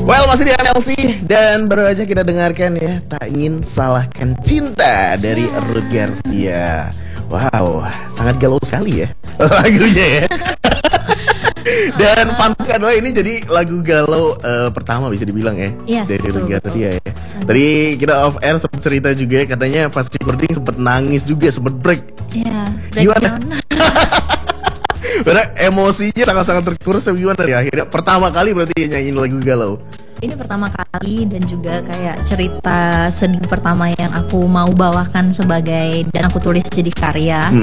Well, masih di NLC dan baru aja kita dengarkan ya Tak Ingin Salahkan Cinta dari Ruth Garcia. Wow, sangat galau sekali ya lagunya ya. Dan fun fact adalah ini jadi lagu galau pertama bisa dibilang ya, Iya, dari betul, Ruth Garcia betul. ya. Tadi kita off air sempat cerita juga ya, katanya pas recording sempat nangis juga, sempat break. Iya, Gimana? breakdown. Karena emosinya sangat-sangat terkuras. Gimana ya akhirnya pertama kali berarti nyanyiin lagu galau? Ini pertama kali dan juga kayak cerita sedih pertama yang aku mau bawakan sebagai dan aku tulis jadi karya.